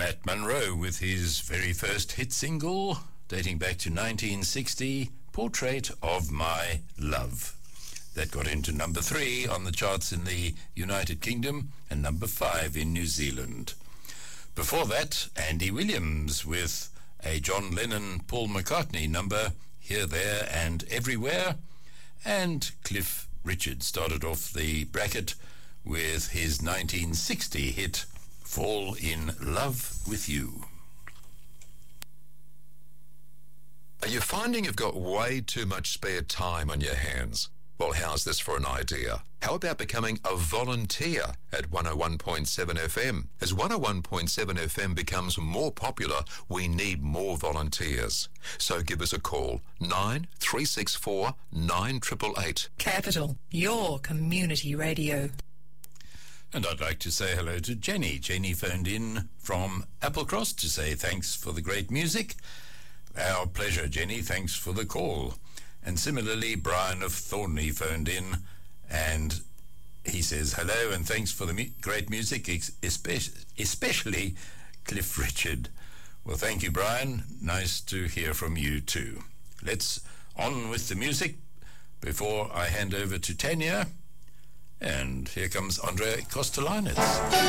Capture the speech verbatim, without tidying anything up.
Matt Monro with his very first hit single, dating back to nineteen sixty, Portrait of My Love. That got into number three on the charts in the United Kingdom and number five in New Zealand. Before that, Andy Williams with a John Lennon, Paul McCartney number, Here, There and Everywhere. And Cliff Richard started off the bracket with his nineteen sixty hit, Fall in Love with You. Are you finding you've got way too much spare time on your hands? Well, how's this for an idea? How about becoming a volunteer at one oh one point seven F M? As one oh one point seven F M becomes more popular, we need more volunteers. So give us a call, nine three six four nine eight eight eight. Capital, your community radio. And I'd like to say hello to Jenny. Jenny phoned in from Applecross to say thanks for the great music. Our pleasure, Jenny. Thanks for the call. And similarly, Brian of Thornley phoned in, and he says hello and thanks for the mu- great music, especially, especially Cliff Richard. Well, thank you, Brian. Nice to hear from you too. Let's on with the music before I hand over to Tanya. And here comes Andrea Kostelanitz.